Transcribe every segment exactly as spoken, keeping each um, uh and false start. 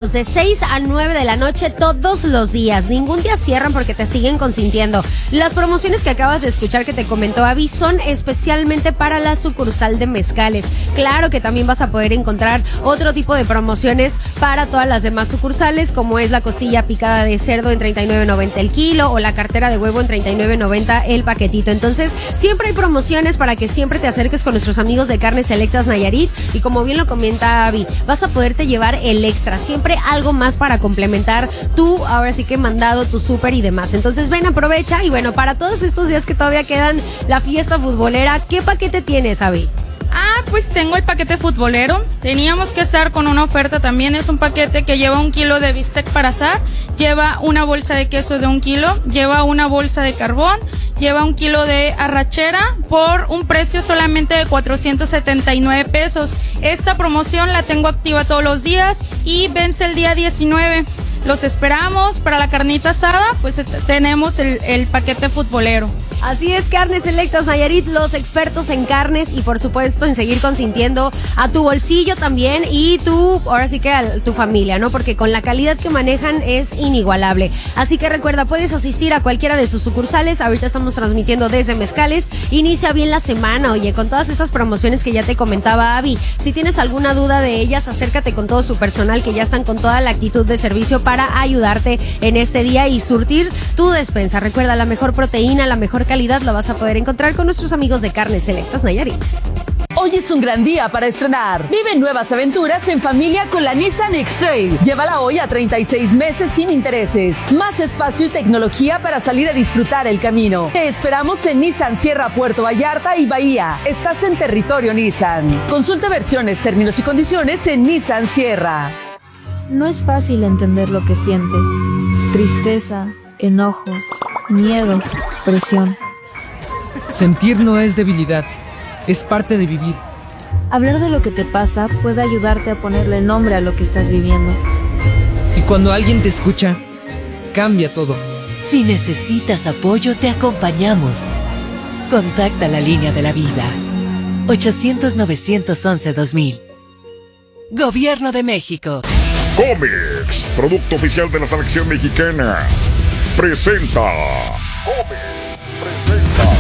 abiertos de seis a nueve de la noche todos los días. Ningún día cierran porque te siguen consintiendo. Las promociones que acabas de escuchar que te comentó Abby son especialmente para la sucursal de Mezcales. Claro que también vas a poder encontrar otro tipo de promociones para todas las demás sucursales, como es la costilla picada de cerdo en treinta y nueve noventa el kilo o la cartera de huevo en treinta y nueve noventa el paquetito. Entonces, siempre hay promociones para que siempre te acerques con nuestros amigos de Carnes Selectas Nayarit, y como bien lo comenta Abby, vas a poderte llevar el extra, siempre algo más para complementar tu, ahora sí que mandado, tu súper y demás. Entonces ven, aprovecha, y bueno, para todos estos días que todavía quedan la fiesta futbolera, ¿qué paquete tienes, Abby? Ah, pues tengo el paquete futbolero. Teníamos que estar con una oferta también. Es un paquete que lleva un kilo de bistec para asar, lleva una bolsa de queso de un kilo, lleva una bolsa de carbón, lleva un kilo de arrachera por un precio solamente de cuatrocientos setenta y nueve pesos. Esta promoción la tengo activa todos los días y vence el día diecinueve. Los esperamos para la carnita asada, pues tenemos el, el paquete futbolero. Así es, Carnes Selectas Nayarit, los expertos en carnes, y por supuesto en seguir consintiendo a tu bolsillo también y tu, ahora sí que a tu familia, ¿no? Porque con la calidad que manejan es inigualable. Así que recuerda, puedes asistir a cualquiera de sus sucursales. Ahorita estamos transmitiendo desde Mezcales. Inicia bien la semana, oye, con todas esas promociones que ya te comentaba Abby. Si tienes alguna duda de ellas, acércate con todo su personal, que ya están con toda la actitud de servicio para ayudarte en este día y surtir tu despensa. Recuerda, la mejor proteína, la mejor calidad la vas a poder encontrar con nuestros amigos de Carnes Selectas Nayarit. Hoy es un gran día para estrenar. Vive nuevas aventuras en familia con la Nissan X-Trail. Llévala hoy a treinta y seis meses sin intereses. Más espacio y tecnología para salir a disfrutar el camino. Te esperamos en Nissan Sierra, Puerto Vallarta y Bahía. Estás en territorio Nissan. Consulta versiones, términos y condiciones en Nissan Sierra. No es fácil entender lo que sientes. Tristeza, enojo, miedo, presión. Sentir no es debilidad, es parte de vivir. Hablar de lo que te pasa puede ayudarte a ponerle nombre a lo que estás viviendo. Y cuando alguien te escucha, cambia todo. Si necesitas apoyo, te acompañamos. Contacta la línea de la vida. ochocientos, novecientos once, dos mil. Gobierno de México. Comex, producto oficial de la selección mexicana, presenta. Comex presenta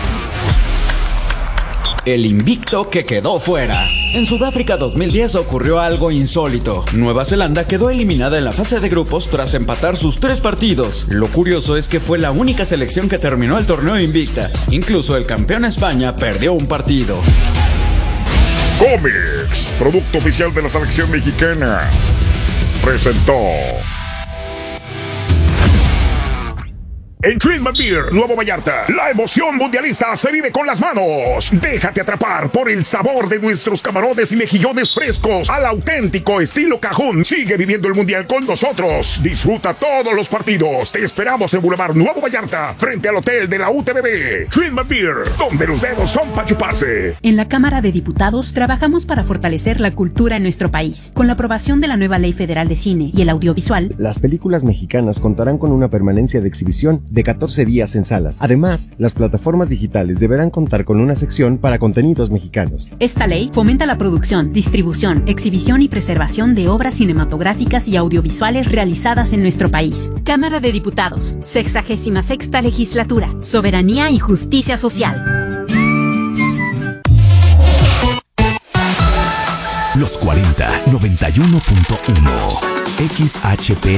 el invicto que quedó fuera. En Sudáfrica dos mil diez ocurrió algo insólito. Nueva Zelanda quedó eliminada en la fase de grupos tras empatar sus tres partidos. Lo curioso es que fue la única selección que terminó el torneo invicta. Incluso el campeón España perdió un partido. Comex, producto oficial de la selección mexicana, presentó. En Creedman Beer, Nuevo Vallarta, la emoción mundialista se vive con las manos. Déjate atrapar por el sabor de nuestros camarones y mejillones frescos al auténtico estilo cajún. Sigue viviendo el mundial con nosotros. Disfruta todos los partidos. Te esperamos en Boulevard Nuevo Vallarta, frente al hotel de la U T B B. Creedman Beer, donde los dedos son para chuparse. En la Cámara de Diputados trabajamos para fortalecer la cultura en nuestro país. Con la aprobación de la nueva Ley Federal de Cine y el Audiovisual, las películas mexicanas contarán con una permanencia de exhibición de catorce días en salas. Además, las plataformas digitales deberán contar con una sección para contenidos mexicanos. Esta ley fomenta la producción, distribución, exhibición y preservación de obras cinematográficas y audiovisuales realizadas en nuestro país. Cámara de Diputados, sexagésima sexta legislatura, soberanía y justicia social. Los cuarenta, noventa y uno punto uno. X H P